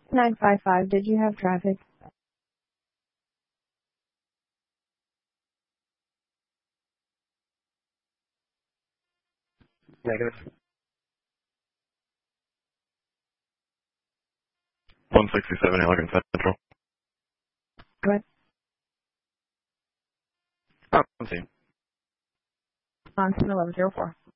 955, did you have traffic? Negative. 167 Elegant Central. Go ahead. Oh, I'm seeing. On 1104.